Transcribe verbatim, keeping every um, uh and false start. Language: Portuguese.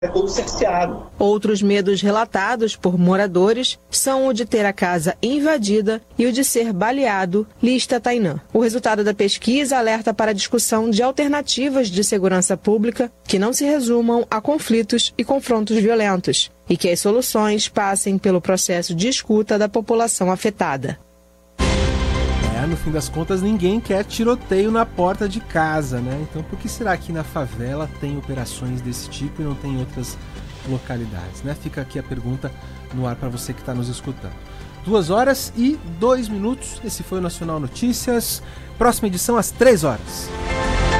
é todo cerceado. Outros medos relatados por moradores são o de ter a casa invadida e o de ser baleado, lista Tainã. O resultado da pesquisa alerta para a discussão de alternativas de segurança pública que não se resumam a conflitos e confrontos violentos e que as soluções passem pelo processo de escuta da população afetada. É, no fim das contas, ninguém quer tiroteio na porta de casa, né? Então, por que será que na favela tem operações desse tipo e não tem em outras localidades, né? Fica aqui a pergunta no ar para você que está nos escutando. Duas horas e dois minutos. Esse foi o Nacional Notícias. Próxima edição às três horas.